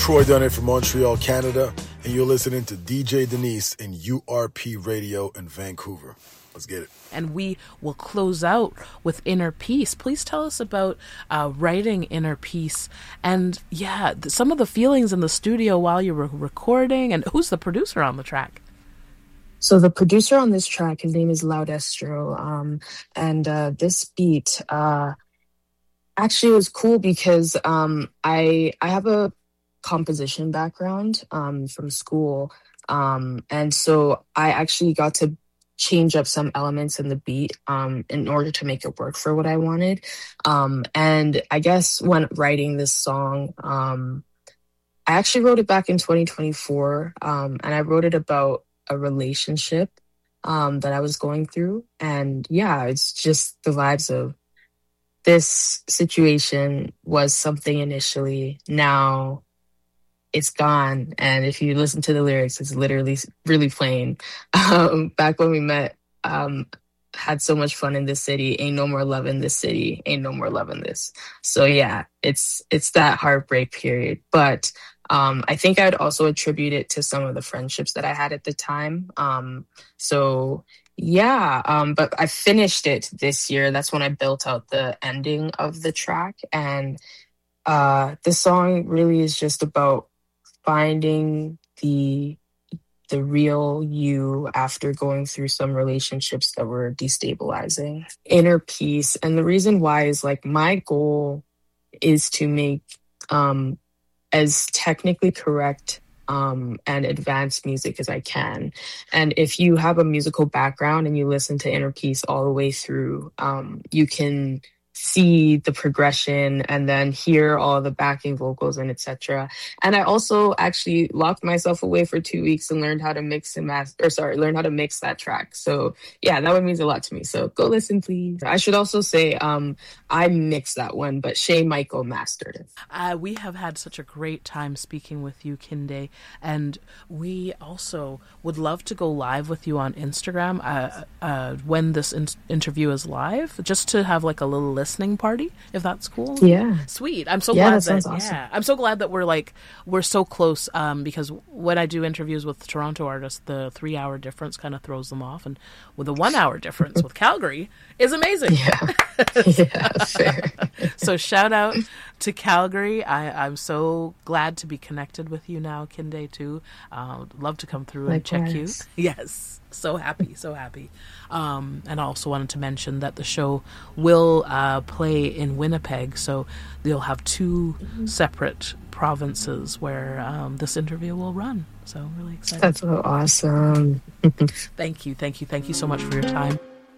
Troy Dunn from Montreal, Canada, and you're listening to DJ Denise in URP Radio in Vancouver. Let's get it. And we will close out with Inner Peace. Please tell us about writing Inner Peace and, some of the feelings in the studio while you were recording, and who's the producer on the track? So the producer on this track, his name is Loudestro, and this beat actually was cool because I have a composition background from school, and so I actually got to change up some elements in the beat in order to make it work for what I wanted. And I guess when writing this song, I actually wrote it back in 2024, and I wrote it about a relationship that I was going through. And it's just the vibes of this situation was something initially. Now it's gone. And if you listen to the lyrics, it's literally really plain. Back when we met, had so much fun in this city. Ain't no more love in this city. Ain't no more love in this. So it's that heartbreak period. But I think I'd also attribute it to some of the friendships that I had at the time. But I finished it this year. That's when I built out the ending of the track. And the song really is just about finding the real you after going through some relationships that were destabilizing. Inner peace. And the reason why is my goal is to make as technically correct and advanced music as I can. And if you have a musical background and you listen to Inner Peace all the way through, you can see the progression and then hear all the backing vocals and etc. And I also actually locked myself away for 2 weeks and learned how to mix learned how to mix that track. So that one means a lot to me. So go listen, please. I should also say I mixed that one, but Shay Michael mastered it. We have had such a great time speaking with you, Kinde, and we also would love to go live with you on Instagram when this interview is live, just to have a little listening party, if that's cool. Yeah, sweet. I'm so glad that sounds awesome. I'm so glad that we're so close, because when I do interviews with Toronto artists, the 3-hour difference kind of throws them off, and with a 1-hour difference with Calgary is amazing. Fair. So shout out to Calgary. I'm so glad to be connected with you now, Kinde, too. Love to come through and check you. Yes. So happy. And I also wanted to mention that the show will play in Winnipeg, so you'll have 2 separate provinces where this interview will run. So really excited. That's so awesome. Thank you so much for your time.